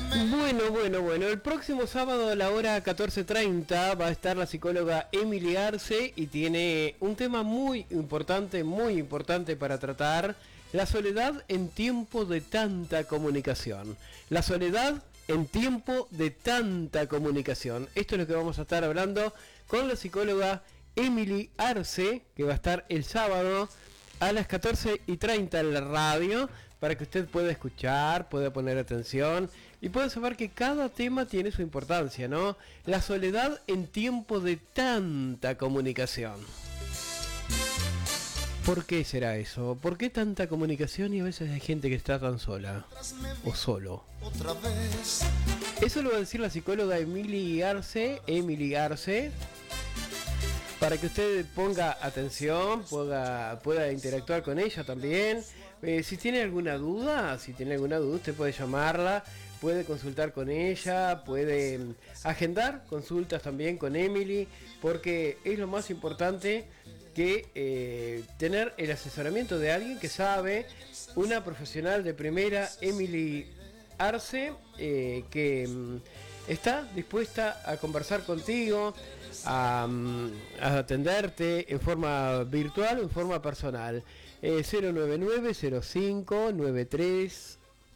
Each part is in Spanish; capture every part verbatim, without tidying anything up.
Bueno, bueno, bueno, el próximo sábado a la hora catorce treinta va a estar la psicóloga Emily Arce y tiene un tema muy importante, muy importante para tratar: la soledad en tiempo de tanta comunicación. La soledad en tiempo de tanta comunicación. Esto es lo que vamos a estar hablando con la psicóloga Emily Arce, que va a estar el sábado a las catorce y treinta en la radio, para que usted pueda escuchar, pueda poner atención y pueda saber que cada tema tiene su importancia, ¿no? La soledad en tiempo de tanta comunicación. ¿Por qué será eso? ¿Por qué tanta comunicación y a veces hay gente que está tan sola o solo? Eso lo va a decir la psicóloga Emily Arce, Emily Arce, para que usted ponga atención, pueda, pueda interactuar con ella también. Eh, si tiene alguna duda, si tiene alguna duda, usted puede llamarla, puede consultar con ella, puede agendar consultas también con Emily, porque es lo más importante que eh, tener el asesoramiento de alguien que sabe, una profesional de primera, Emily Arce, eh, que mm, está dispuesta a conversar contigo, A, a atenderte en forma virtual o en forma personal. eh, cero nueve nueve cero cinco nueve tres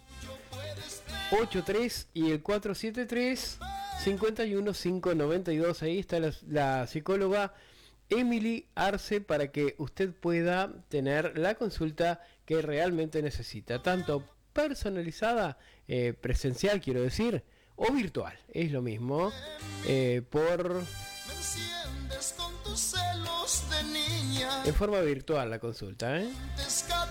ocho tres y el cuatro siete tres cinco uno cinco nueve dos. Ahí está la, la psicóloga Emily Arce, para que usted pueda tener la consulta que realmente necesita, tanto personalizada, eh, presencial quiero decir, o virtual, es lo mismo, eh, por con tus celos de niña. En forma virtual la consulta, ¿eh?